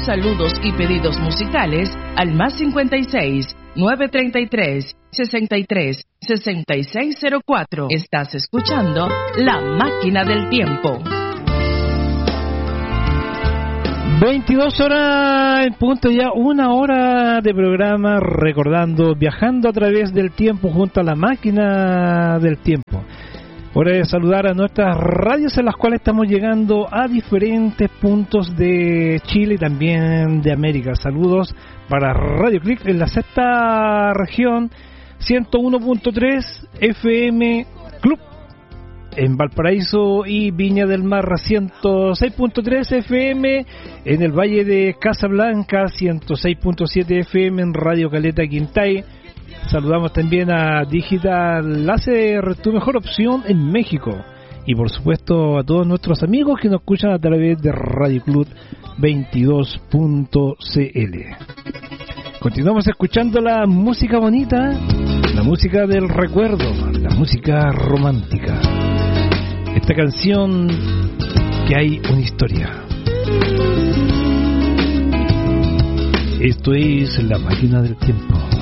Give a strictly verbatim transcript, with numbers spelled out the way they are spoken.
saludos y pedidos musicales al más cincuenta y seis, nueve treinta y tres, sesenta y tres, sesenta y seis cero cuatro. Estás escuchando La Máquina del Tiempo. veintidós horas en punto, ya una hora de programa recordando, viajando a través del tiempo junto a La Máquina del Tiempo. Hora de saludar a nuestras radios en las cuales estamos llegando a diferentes puntos de Chile y también de América. Saludos para Radio Click en la sexta región, ciento uno punto tres F M Club en Valparaíso y Viña del Mar, ciento seis punto tres F M en el Valle de Casablanca, ciento seis punto siete F M en Radio Caleta Quintay. Saludamos también a Digital Láser, tu mejor opción en México. Y por supuesto a todos nuestros amigos que nos escuchan a través de Radio Club veintidós punto c l. Continuamos escuchando la música bonita, la música del recuerdo, la música romántica. Esta canción que hay una historia. Esto es La Máquina del Tiempo.